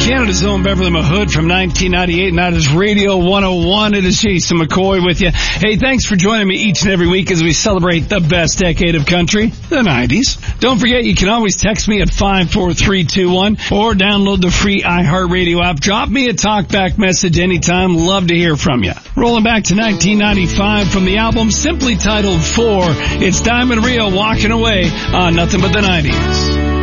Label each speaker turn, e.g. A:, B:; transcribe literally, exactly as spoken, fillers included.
A: Canada's own Beverly Mahood from nineteen ninety-eight, and that is Radio one oh one. It is Jason McCoy with you. Hey, thanks for joining me each and every week as we celebrate the best decade of country, the nineties. Don't forget, you can always text me at five four three two one or download the free iHeartRadio app. Drop me a talkback message anytime. Love to hear from you. Rolling back to nineteen ninety-five from the album simply titled Four, it's Diamond Rio walking away on Nothing But the nineties.